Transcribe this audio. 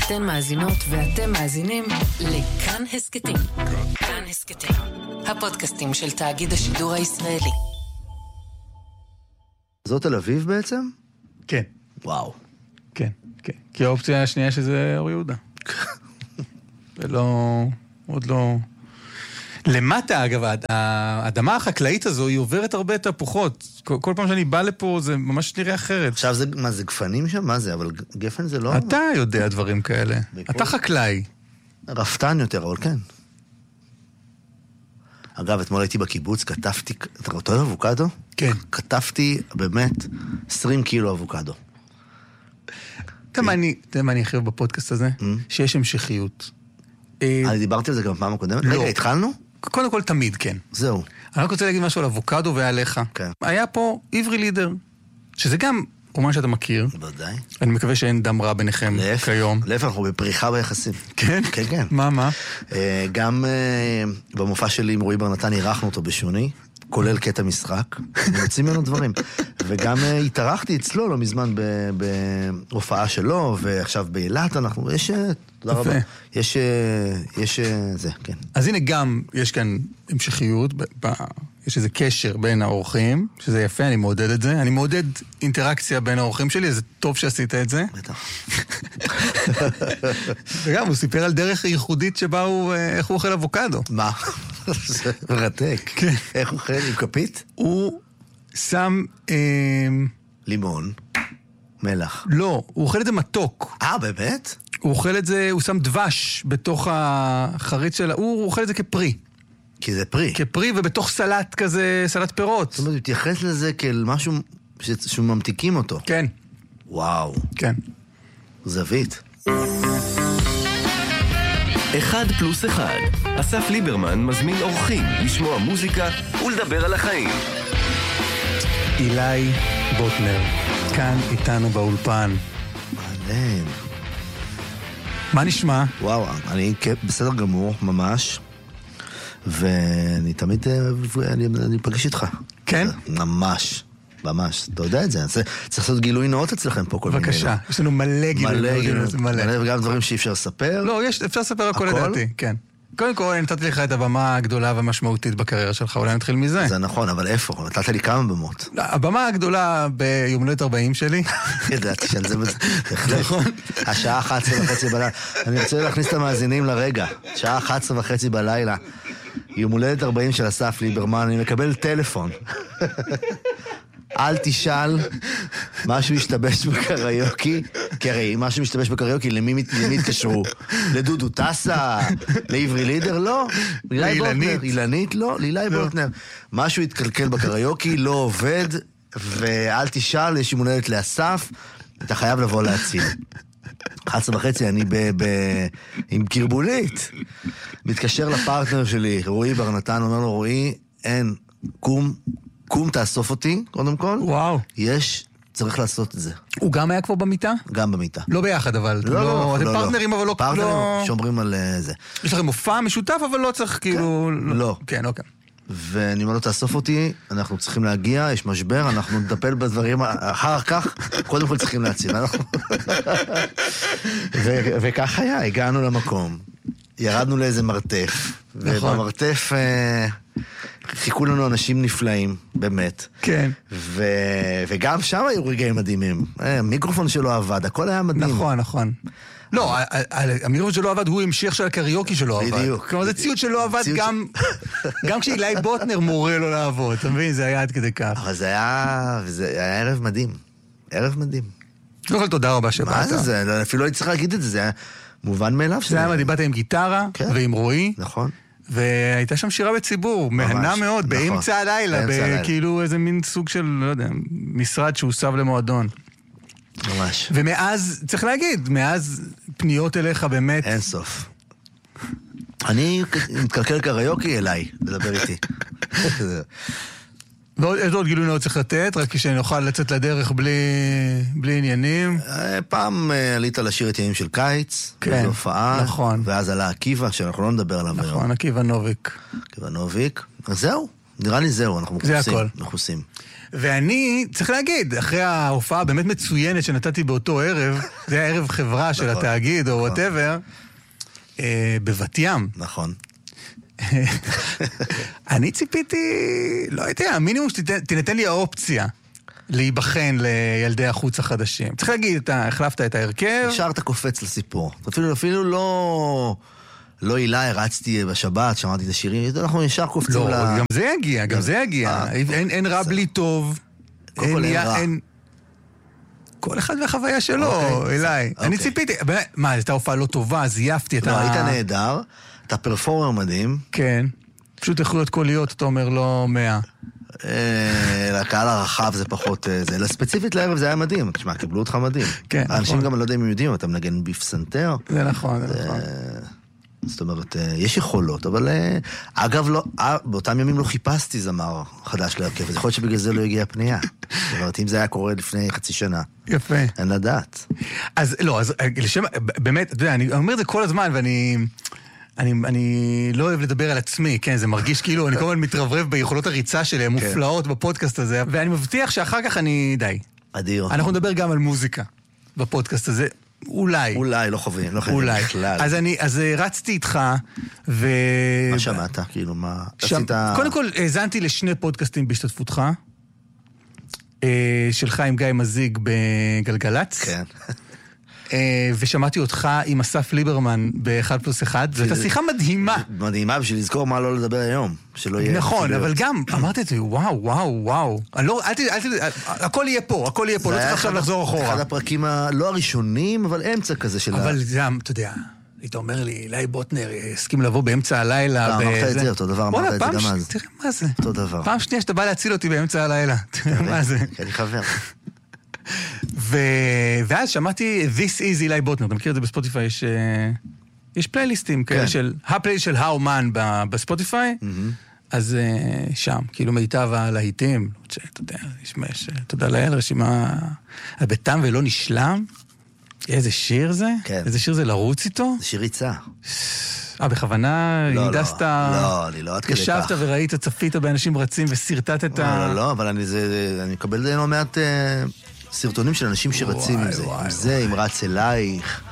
אתן מאזינות ואתם מאזינים לכאן הסקטים. כאן הסקטים, הפודקאסטים של תאגיד השידור הישראלי. זאת תל אביב בעצם? כן. וואו. כן, כן. כי האופציה השנייה שזה אור יהודה. ולא, עוד לא... למטה, אגב, האדמה החקלאית הזו, היא עוברת הרבה תפוחות. כל פעם שאני בא לפה, זה ממש נראה אחרת. עכשיו זה, מה זה, גפנים שם? מה זה? אבל גפן זה לא... אתה יודע דברים כאלה. אתה חקלאי. רפתן יותר, אבל כן. אגב, אתמול הייתי בקיבוץ, כתבתי... אתה רואה אבוקדו? כן. כתבתי באמת 20 קילו אבוקדו. אתה מה אני אחריב בפודקאסט הזה? שיש המשכיות. אני דיברתי על זה גם פעם הקודמת. רגע, התחלנו? קודם כל תמיד, כן. זהו. אני רק רוצה להגיד משהו על אבוקדו ועליך. כן. היה פה עברי לידר, שזה גם רומן שאתה מכיר. בוודאי. אני מקווה שאין דם רע ביניכם כיום. להפך, אנחנו בפריחה ביחסים. כן? כן, כן. מה? גם במופע שלי עם רועי בר נתן אירחנו אותו בשוני, כולל קטע משחק, מוצאים ממנו דברים. וגם התארחתי אצלו לא מזמן בהופעה שלו, ועכשיו באילת אנחנו, תודה רבה. יש זה, כן. אז הנה גם, יש כאן המשכיות, יש איזה קשר בין האורחים, שזה יפה, אני מעודד את זה. אני מעודד אינטראקציה בין האורחים שלי, זה טוב שעשית את זה. בטח. וגם, הוא סיפר על דרך ייחודית שבה איך הוא אוכל אבוקדו. מה? זה מרתק. כן. איך הוא אוכל? עם כפית? הוא שם... לימון. מלח. לא, הוא אוכל את זה מתוק. באמת? הוא אוכל את זה, הוא שם דבש בתוך החריץ שלה, הוא אוכל את זה כפרי. כי זה פרי. כפרי ובתוך סלט כזה, סלט פירות. זאת אומרת, הוא מתייחס לזה כאל משהו שממתיקים אותו. כן. וואו. כן. זווית. 1+1. אסף ליברמן מזמין אורחים לשמוע מוזיקה ולדבר על החיים. אילי בוטנר, כאן איתנו באולפן. מעניין. מה נשמע? וואו, אני בסדר גמור, ממש. ואני תמיד, אני פגש איתך. כן? ממש, ממש. אתה יודע את זה. צריך לעשות גילוי נאות אצלכם פה כל מיני. בבקשה, יש לנו מלא גילוי נאות. מלא, וגם דברים שאי אפשר לספר. לא, אפשר לספר הכל לדעתי, כן. קודם כל, אני נתתי לך את הבמה הגדולה והמשמעותית בקריירה שלך, אולי נתחיל מזה. זה נכון, אבל איפה? נתת לי כמה במות. הבמה הגדולה ביום הולדת 40 שלי. ידעתי שעל זה נכון. השעה 11:30 בלילה. אני רוצה להכניס את המאזינים לרגע. שעה 11:30 בלילה. יום הולדת 40 של אסף ליברמן, אני מקבל טלפון. אל תשאל, משהו ישתבש בקריוקי, כי הרי משהו משתבש בקריוקי, למי התקשרו? לדודו טסה? לעברי לידר? לא. אילנית? לא. לילי בוטנר. משהו התקלקל בקריוקי, לא עובד, ואל תשאל, יש יום הולדת לאסף, אתה חייב לבוא להציל. 11:30 אני עם קרבולית. מתקשר לפרטנר שלי, רועי בר נתן, אומר לו, רועי, אין, קום תאסוף אותי, קודם כל. וואו. צריך לעשות את זה. הוא גם היה כבר במיטה? גם במיטה. לא ביחד, אבל. לא. אתם פרטנרים, אבל לא... פרטנרים שאומרים על זה. יש לכם מופע משותף, אבל לא צריך כאילו... לא. כן, אוקיי. ואני אומר לו, תאסוף אותי, אנחנו צריכים להגיע, יש משבר, אנחנו נטפל בדברים אחר כך, קודם כל צריכים להציל. וכך היה, הגענו למקום, ירדנו לאיזה מרתף, ובמרתף חיכו לנו אנשים נפלאים, באמת. כן. וגם שם היו רגעים מדהימים. המיקרופון שלו עבד, הכל היה מדהים. נכון. לא, המיקרופון שלו עבד, הוא המשיך של הקריוקי שלו עבד. בדיוק. כלומר, זה ציוד שלו עבד גם כשאילי בוטנר מורה לו לעבוד, אתה מבין? זה היה עד כדי כך. אבל זה היה ערב מדהים. ערב מדהים. לא, תודה רבה שבאת. מה זה? אפילו לא הייתי צריך להגיד את זה, זה היה מובן מאליו. זה היה מדהים, באת עם גיטרה ועם רועי. נכון. והייתה שם שירה בציבור, מהנה מאוד, באמצע הלילה, כאילו איזה מין סוג של, לא יודע, משרד שהוסב למועדון. ממש. ומאז, צריך להגיד, מאז פניות אליך באמת... אין סוף. אני מתקלקל קריוקי אליי, לדבר איתי. ואיזה עוד גילוי נאות צריך לתת, רק כשנוכל לצאת לדרך בלי עניינים. פעם עלית לשיר את ימים של קיץ, כן, בהופעה, נכון. ואז עלה עקיבא, שאנחנו לא נדבר עליו היום. נכון, עקיבא נוביק. עקיבא נוביק. אז זהו, נראה לי זהו, אנחנו מכוסים. זה הכל. מכוסים. ואני, צריך להגיד, אחרי ההופעה באמת מצוינת שנתתי באותו ערב, זה היה ערב חברה של התאגיד או whatever, בבת ים. נכון. אני ציפיתי, לא יודע, המינימום שתינתן לי האופציה להיבחן לילדי החוץ החדשים. צריך להגיד, אתה החלפת את ההרכב. ישר אתה קופץ לסיפור. אפילו לא אילה, הרצתי בשבת, שמעתי את השירים, אנחנו ישר קופצים לא, גם זה יגיע, גם זה יגיע. אין רע בלי טוב. אין רע. כל אחד והחוויה שלו, אליי. אני ציפיתי, מה, הייתה הופעה לא טובה, זייפתי את ה... לא, היית נהדר, אתה פרפורמר מדהים. כן, פשוט יכולות קוליות, אתה אומר לא 100. לקהל הרחב זה פחות זה, ספציפית לערב זה היה מדהים, תשמע, קיבלו אותך מדהים. האנשים גם לא יודעים אם יודעים, אתה מנגן בפסנתר. זה נכון, זה נכון. זאת אומרת, יש יכולות, אבל אגב, באותם ימים לא חיפשתי זמר חדש להרכב, אז יכול להיות שבגלל זה לא הגיעה פנייה. זאת אומרת, אם זה היה קורה לפני חצי שנה. יפה. אין לדעת. אז לא, אז לשם, באמת, אתה יודע, אני אומר את זה כל הזמן, ואני לא אוהב לדבר על עצמי, כן, זה מרגיש כאילו, אני כל הזמן מתרברב ביכולות הריצה שלי, המופלאות בפודקאסט הזה, ואני מבטיח שאחר כך אני די. אדיר. אנחנו נדבר גם על מוזיקה בפודקאסט הזה. אולי. אולי, לא חווים, לא חווים אולי. בכלל. אז רצתי איתך, מה שמעת? כאילו, מה... קודם כל, האזנתי לשני פודקאסטים בהשתתפותך, שלך עם גיא מזיג בגלגלץ. כן. ושמעתי אותך עם אסף ליברמן ב1+1, זו הייתה שיחה מדהימה. מדהימה בשביל לזכור מה לא לדבר היום, שלא יהיה... נכון, אבל גם, אמרתי את זה, וואו. הכל יהיה פה, לא צריך עכשיו לחזור אחורה. אחד הפרקים לא הראשונים, אבל אמצע כזה של... אבל זה, אתה יודע, היית אומר לי, אילי בוטנר הסכים לבוא באמצע הלילה. אמרת את זה, אותו דבר, אמרת את זה גם אז. תראה מה זה. אותו דבר. פעם שנייה שאתה בא להציל אותי באמצע הלילה. תראה מה זה. אני חבר. ואז שמעתי This is אילי בוטנר, אתה מכיר את זה בספוטיפיי, יש פלייליסטים כאלה של, הפלייליסט של האומן בספוטיפיי, אז שם, כאילו מיטב הלהיטים, אתה יודע, תודה לאל, רשימה, בתם ולא נשלם, איזה שיר זה? איזה שיר זה לרוץ איתו? זה שיר ריצה. בכוונה הנדסת... לא, אני לא עד כדי כך. ישבת וראית, צפית באנשים רצים וסרטט את ה... לא, אבל אני מקבל די לא מעט סרטונים של אנשים שרצים עם זה. עם זה, עם רץ אלייך.